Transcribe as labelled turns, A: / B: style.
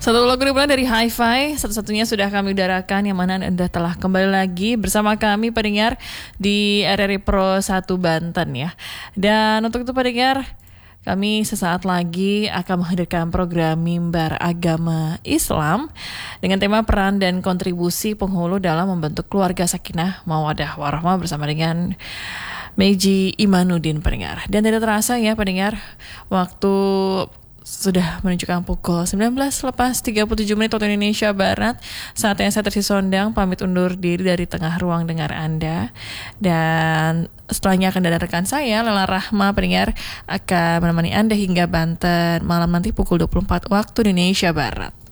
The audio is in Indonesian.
A: Satu lagu dimulai dari Hi-Fi, satu-satunya sudah kami udarakan, yang mana Anda telah kembali lagi bersama kami pendengar di RRI Pro 1 Banten ya. Dan untuk itu pendengar, kami sesaat lagi akan menghadirkan program Mimbar Agama Islam dengan tema peran dan kontribusi penghulu dalam membentuk keluarga sakinah mawadah warahmah bersama dengan Meji Imanuddin pendengar. Dan tidak terasa ya pendengar, waktu sudah menunjukkan pukul 19:37 waktu Indonesia Barat. Saatnya saya Tersi Sondang pamit undur diri dari tengah ruang dengar Anda. Dan setelahnya akan datang rekan saya Lela Rahma pendengar akan menemani Anda hingga Banten malam nanti pukul 24 waktu Indonesia Barat.